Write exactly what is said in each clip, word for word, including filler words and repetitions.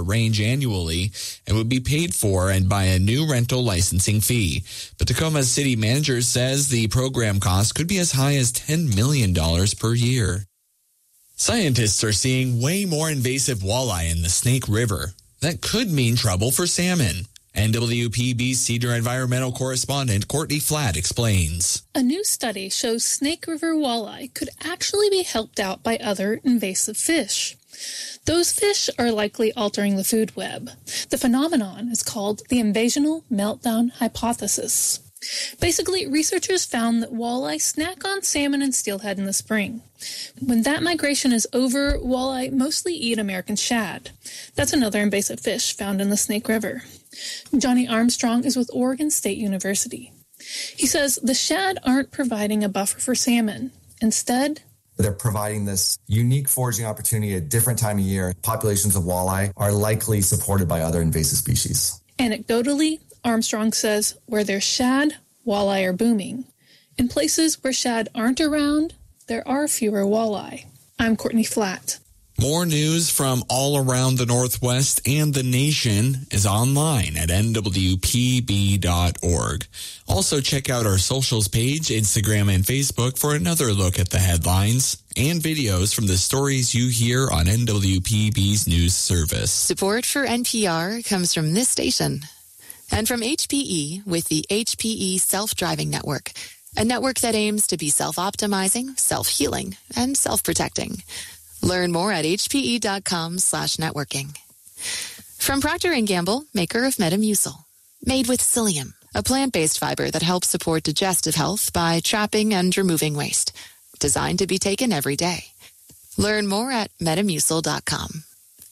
range annually and would be paid for and by a new rental licensing fee. But Tacoma's city manager says the program cost could be as high as ten million dollars per year. Scientists are seeing way more invasive walleye in the Snake River. That could mean trouble for salmon. N W P B senior environmental correspondent Courtney Flatt explains. A new study shows Snake River walleye could actually be helped out by other invasive fish. Those fish are likely altering the food web. The phenomenon is called the invasional meltdown hypothesis. Basically, researchers found that walleye snack on salmon and steelhead in the spring. When that migration is over, walleye mostly eat American shad. That's another invasive fish found in the Snake River. Johnny Armstrong is with Oregon State University. He says the shad aren't providing a buffer for salmon. Instead, they're providing this unique foraging opportunity at a different time of year. Populations of walleye are likely supported by other invasive species. Anecdotally, Armstrong says where there's shad, walleye are booming. In places where shad aren't around, there are fewer walleye. I'm Courtney Flatt. More news from all around the Northwest and the nation is online at N W P B dot org. Also, check out our socials page, Instagram and Facebook, for another look at the headlines and videos from the stories you hear on N W P B's news service. Support for N P R comes from this station and from H P E with the H P E Self-Driving Network, a network that aims to be self-optimizing, self-healing, and self-protecting. Learn more at hpe.com slash networking. From Procter and Gamble, maker of Metamucil. Made with psyllium, a plant-based fiber that helps support digestive health by trapping and removing waste. Designed to be taken every day. Learn more at metamucil dot com.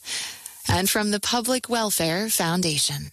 And from the Public Welfare Foundation.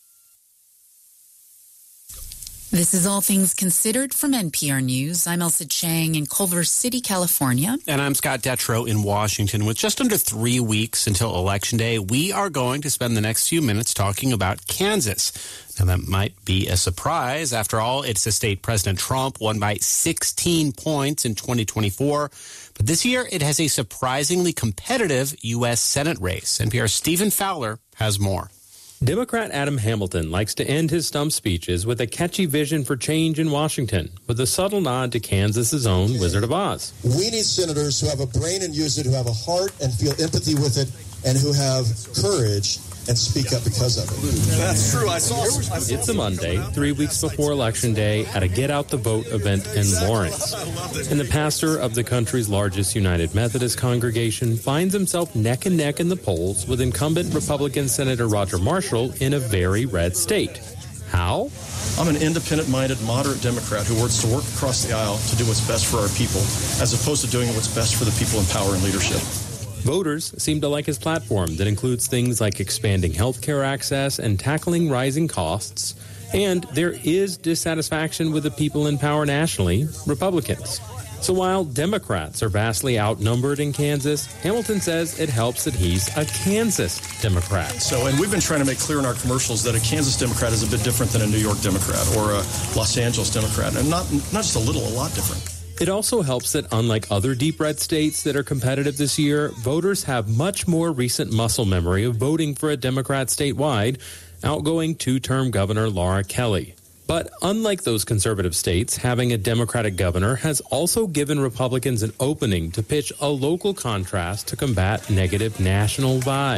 This is All Things Considered from N P R News. I'm Elsa Chang in Culver City, California. And I'm Scott Detrow in Washington. With just under three weeks until Election Day, we are going to spend the next few minutes talking about Kansas. Now, that might be a surprise. After all, it's a state President Trump won by sixteen points in twenty twenty-four. But this year, it has a surprisingly competitive U S Senate race. N P R's Stephen Fowler has more. Democrat Adam Hamilton likes to end his stump speeches with a catchy vision for change in Washington, with a subtle nod to Kansas's own Wizard of Oz. We need senators who have a brain and use it, who have a heart and feel empathy with it, and who have courage and speak up because of it. That's true. I saw. I saw it's a Monday, three weeks before Election Day, at a Get Out the Vote event in Lawrence. And the pastor of the country's largest United Methodist congregation finds himself neck and neck in the polls with incumbent Republican Senator Roger Marshall in a very red state. How? I'm an independent-minded, moderate Democrat who wants to work across the aisle to do what's best for our people, as opposed to doing what's best for the people in power and leadership. Voters seem to like his platform that includes things like expanding health care access and tackling rising costs. And there is dissatisfaction with the people in power nationally, Republicans. So while Democrats are vastly outnumbered in Kansas, Hamilton says it helps that he's a Kansas Democrat. So, and we've been trying to make clear in our commercials that a Kansas Democrat is a bit different than a New York Democrat or a Los Angeles Democrat, and not not just a little, a lot different. It also helps that, unlike other deep red states that are competitive this year, voters have much more recent muscle memory of voting for a Democrat statewide, outgoing two-term Governor Laura Kelly. But unlike those conservative states, having a Democratic governor has also given Republicans an opening to pitch a local contrast to combat negative national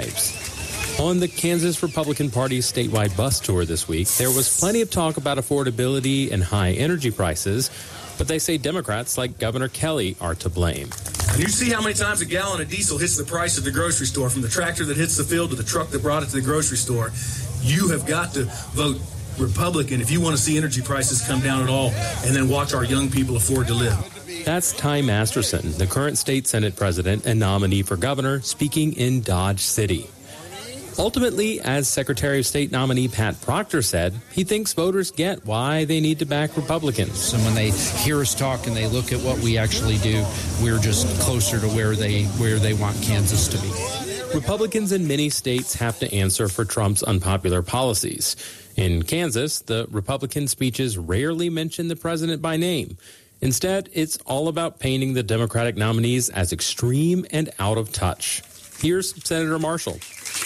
vibes. On the Kansas Republican Party's statewide bus tour this week, there was plenty of talk about affordability and high energy prices, but they say Democrats like Governor Kelly are to blame. You see how many times a gallon of diesel hits the price at the grocery store, from the tractor that hits the field to the truck that brought it to the grocery store. You have got to vote Republican if you want to see energy prices come down at all, and then watch our young people afford to live. That's Ty Masterson, the current state Senate president and nominee for governor, speaking in Dodge City. Ultimately, as Secretary of State nominee Pat Proctor said, he thinks voters get why they need to back Republicans. And when they hear us talk and they look at what we actually do, we're just closer to where they where they want Kansas to be. Republicans in many states have to answer for Trump's unpopular policies. In Kansas, the Republican speeches rarely mention the president by name. Instead, it's all about painting the Democratic nominees as extreme and out of touch. Here's Senator Marshall.